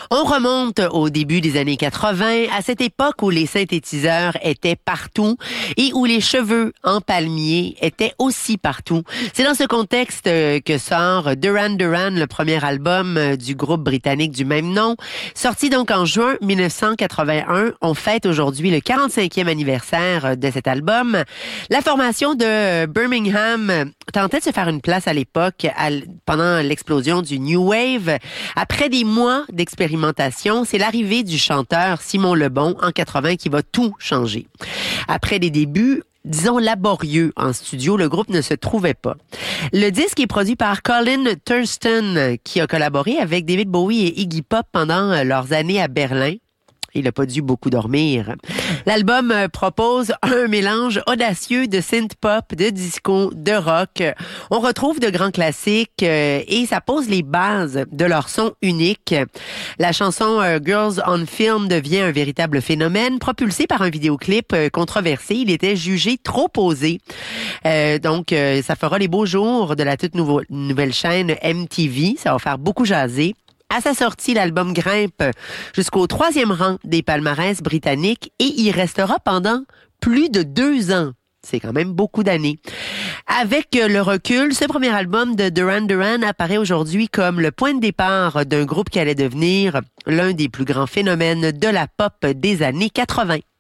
On remonte au début des années 80, à cette époque où les synthétiseurs étaient partout et où les cheveux en palmier étaient aussi partout. C'est dans ce contexte que sort Duran Duran, le premier album du groupe britannique du même nom. Sorti donc en juin 1981, on fête aujourd'hui le 45e anniversaire de cet album. La formation de Birmingham tentait de se faire une place à l'époque pendant l'explosion du New Wave. Après des mois d'expérimentation, c'est l'arrivée du chanteur Simon Le Bon en 80 qui va tout changer. Après des débuts, disons laborieux en studio, le groupe ne se trouvait pas. Le disque est produit par Colin Thurston, qui a collaboré avec David Bowie et Iggy Pop pendant leurs années à Berlin. Il n'a pas dû beaucoup dormir. L'album propose un mélange audacieux de synth-pop, de disco, de rock. On retrouve de grands classiques et ça pose les bases de leur son unique. La chanson Girls on Film devient un véritable phénomène, propulsé par un vidéoclip controversé. Il était jugé trop posé. Donc, ça fera les beaux jours de la toute nouvelle chaîne MTV. Ça va faire beaucoup jaser. À sa sortie, l'album grimpe jusqu'au 3e rang des palmarès britanniques et y restera pendant plus de 2 ans. C'est quand même beaucoup d'années. Avec le recul, ce premier album de Duran Duran apparaît aujourd'hui comme le point de départ d'un groupe qui allait devenir l'un des plus grands phénomènes de la pop des années 80.